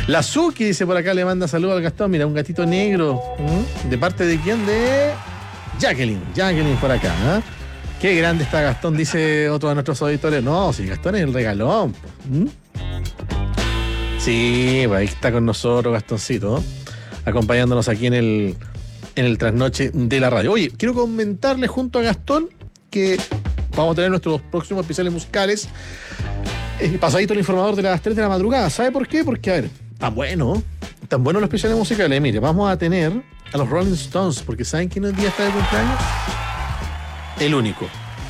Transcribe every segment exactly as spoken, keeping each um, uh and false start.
La Suki dice por acá, le manda saludos al Gastón. Mira, un gatito negro. ¿Mm? ¿De parte de quién? De Jacqueline. Jacqueline por acá. ¿eh? Qué grande está Gastón, dice otro de nuestros auditores. No, si Gastón es el regalón. ¿Mm? Sí, pues ahí está con nosotros Gastoncito, ¿no? Acompañándonos aquí en el, en el trasnoche de la radio. Oye, quiero comentarle junto a Gastón que vamos a tener nuestros próximos especiales musicales. Eh, pasadito el informador de las tres de la madrugada. ¿Sabe por qué? Porque, a ver, tan bueno, tan buenos los especiales musicales. Mire, vamos a tener a los Rolling Stones, porque ¿saben quién hoy día está de cumpleaños? El único.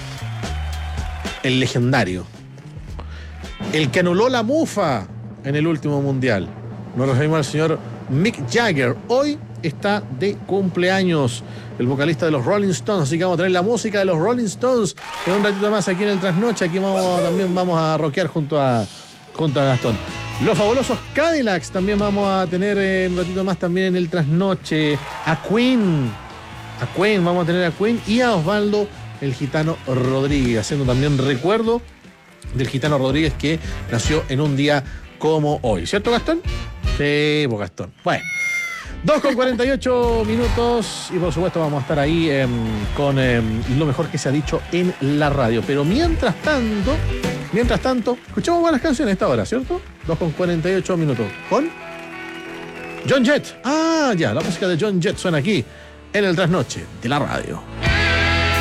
El legendario. El que anuló la mufa en el último mundial. Nos referimos al señor Mick Jagger. Hoy está de cumpleaños el vocalista de los Rolling Stones, así que vamos a tener la música de los Rolling Stones en un ratito más aquí en el Trasnoche. Aquí vamos, también vamos a rockear junto a, junto a Gastón. Los fabulosos Cadillacs también vamos a tener eh, un ratito más también en el Trasnoche. A Queen, a Queen, vamos a tener a Queen y a Osvaldo el Gitano Rodríguez, haciendo también recuerdo del Gitano Rodríguez que nació en un día como hoy, ¿cierto, Gastón? Sí, pues Gastón. Bueno, dos con cuarenta y ocho minutos y por supuesto vamos a estar ahí eh, con eh, lo mejor que se ha dicho en la radio. Pero mientras tanto, mientras tanto, escuchamos buenas canciones a esta hora, ¿cierto? dos con cuarenta y ocho minutos. ¿Con? John Jett. Ah, ya, la música de John Jett suena aquí en el Trasnoche de la radio.